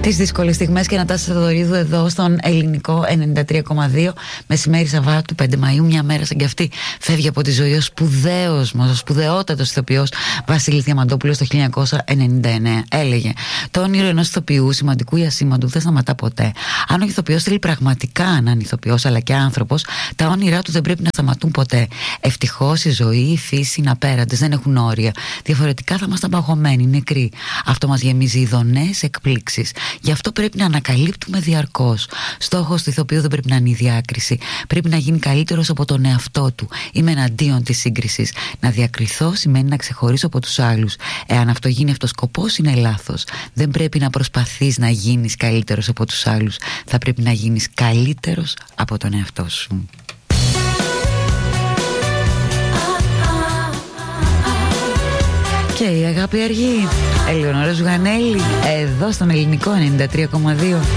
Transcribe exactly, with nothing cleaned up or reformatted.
Τις δύσκολες στιγμές και Νατάσα Θεοδωρίδου εδώ στον ελληνικό ενενήντα τρία κόμμα δύο. Μεσημέρι Σαββάτου πέντε Μαΐου, μια μέρα σαν κι αυτή φεύγει από τη ζωή ο σπουδαίος μας, ο σπουδαιότατος ηθοποιός Βασίλης Διαμαντόπουλος το χίλια εννιακόσια ενενήντα εννέα. Έλεγε: το όνειρο ενός ηθοποιού, σημαντικού ή ασήμαντου, δεν σταματά ποτέ. Αν ο ηθοποιός θέλει πραγματικά να είναι ηθοποιός αλλά και άνθρωπος, τα όνειρά του δεν πρέπει να σταματούν ποτέ. Ευτυχώς η ζωή, η φύση είναι απέραντες, δεν έχουν όρια. Διαφορετικά θα ήμασταν παγωμένοι, νεκροί. Αυτό μας γεμίζει ειδονές εκπλήξεις. Γι' αυτό πρέπει να ανακαλύπτουμε διαρκώς. Στόχος του ηθοποιού δεν πρέπει να είναι η διάκριση. Πρέπει να γίνει καλύτερος από τον εαυτό του. Είμαι εναντίον της σύγκρισης. Να διακριθώ σημαίνει να ξεχωρίσω από τους άλλους. Εάν αυτό γίνει αυτός σκοπός, είναι λάθος. Δεν πρέπει να προσπαθείς να γίνεις καλύτερος από τους άλλους. Θα πρέπει να γίνεις καλύτερος από τον εαυτό σου. Και η αγάπη αργεί. Ελεονόρα Ζουγανέλη, εδώ στον ελληνικό ενενήντα τρία κόμμα δύο.